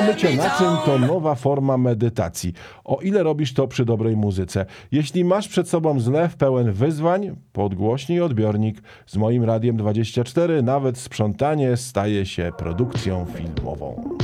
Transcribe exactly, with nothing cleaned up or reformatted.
mycie naczyń to nowa forma medytacji. O ile robisz to przy dobrej muzyce. Jeśli masz przed sobą zlew pełen wyzwań, podgłośnij odbiornik. Z moim Radiem dwadzieścia cztery nawet sprzątanie staje się produkcją filmową.